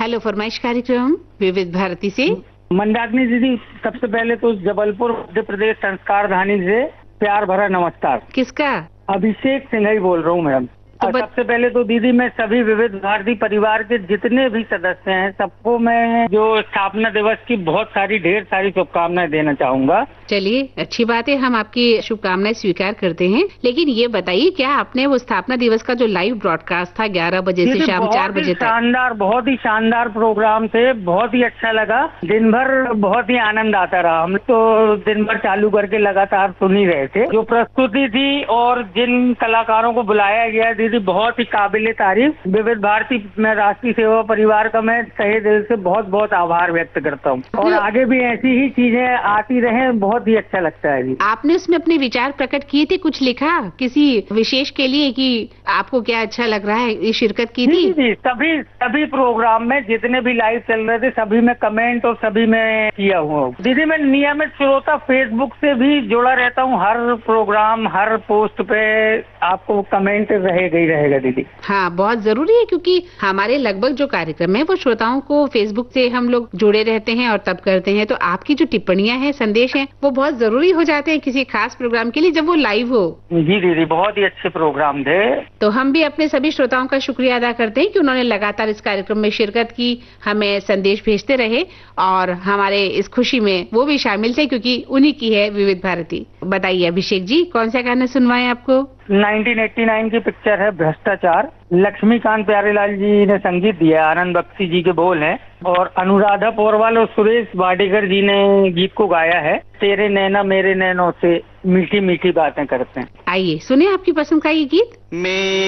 Hello फरमाइश कार्यक्रम विविध भारती से। मंदाकिनी दीदी, सबसे पहले तो जबलपुर मध्य प्रदेश संस्कार धानी से प्यार भरा नमस्कार। किसका? अभिषेक सिंह ही बोल रहा हूँ मैडम। सबसे पहले तो दीदी मैं सभी विविध भारती परिवार के जितने भी सदस्य हैं सबको मैं जो स्थापना दिवस की बहुत सारी ढेर सारी शुभकामनाएं देना चाहूंगा। चलिए, अच्छी बात है, हम आपकी शुभकामनाएं स्वीकार करते हैं। लेकिन ये बताइए, क्या आपने वो स्थापना दिवस का जो लाइव ब्रॉडकास्ट था 11 बजे से शाम 4 बजे तक? शानदार, बहुत ही शानदार प्रोग्राम थे, बहुत ही अच्छा लगा। दिन भर बहुत ही आनंद आता रहा। हम तो दिन भर चालू करके लगातार सुन ही रहे थे। जो प्रस्तुति थी और जिन कलाकारों को बुलाया गया दीदी, बहुत ही काबिले तारीफ। विविध भारती में राष्ट्रीय सेवा परिवार का मैं तहे दिल से बहुत बहुत आभार व्यक्त करता हूँ और आगे भी ऐसी ही चीजें आती रहें, बहुत ही अच्छा लगता है जी। आपने उसमें अपने विचार प्रकट किए थे, कुछ लिखा किसी विशेष के लिए कि आपको क्या अच्छा लग रहा है, ये शिरकत की थी? जी, सभी प्रोग्राम में जितने भी लाइव चल रहे थे सभी में कमेंट और सभी में किया हुआ। दीदी मैं नियमित श्रोता फेसबुक से भी जुड़ा रहता हूँ। हर प्रोग्राम हर पोस्ट पे आपको कमेंट रहेगा दीदी। हाँ, बहुत जरूरी है, क्योंकि हमारे लगभग जो कार्यक्रम है वो श्रोताओं को फेसबुक से हम लोग जुड़े रहते हैं और तब करते हैं। तो आपकी जो टिप्पणियां हैं, संदेश हैं, वो बहुत जरूरी हो जाते हैं किसी खास प्रोग्राम के लिए जब वो लाइव हो। जी दीदी, बहुत ही अच्छे प्रोग्राम थे। तो हम भी अपने सभी श्रोताओं का शुक्रिया अदा करते हैं कि उन्होंने लगातार इस कार्यक्रम में शिरकत की, हमें संदेश भेजते रहे और हमारे इस खुशी में वो भी शामिल थे, क्योंकि उन्हीं की है विविध भारती। बताइए अभिषेक जी, कौन सा गाना सुनवाएं आपको? 1989 की पिक्चर है भ्रष्टाचार। लक्ष्मीकांत प्यारेलाल जी ने संगीत दिया, आनंद बख्शी जी के बोल हैं और अनुराधा पौरवाल और सुरेश वाडेकर जी ने गीत को गाया है। तेरे नैना मेरे नैनों से मीठी मीठी बातें करते हैं। आइए सुने आपकी पसंद का ये गीत।